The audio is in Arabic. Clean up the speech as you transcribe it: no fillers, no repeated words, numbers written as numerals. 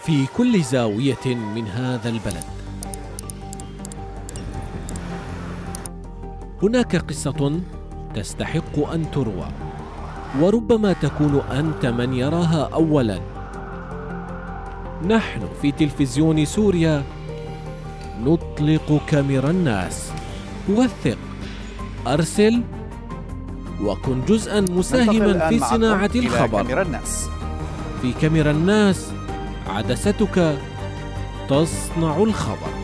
في كل زاوية من هذا البلد. هناك قصة تستحق أن تروى، وربما تكون أنت من يراها أولاً. نحن في تلفزيون سوريا نطلق كاميرا الناس. وثق، أرسل، وكن جزءاً مساهماً في صناعة الخبر. في كاميرا الناس عدستك تصنع الخبر.